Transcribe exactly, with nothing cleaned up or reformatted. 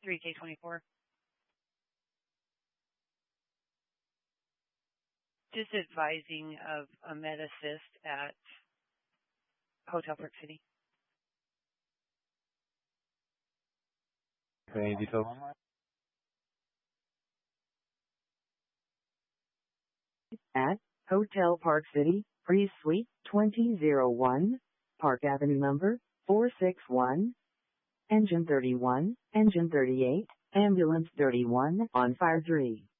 three K twenty-four. Just advising of a med assist at Hotel Park City. Any details? At Hotel Park City, Breeze Suite twenty oh one, Park Avenue number four six one. Engine thirty-one, Engine thirty-eight, Ambulance thirty-one on fire three.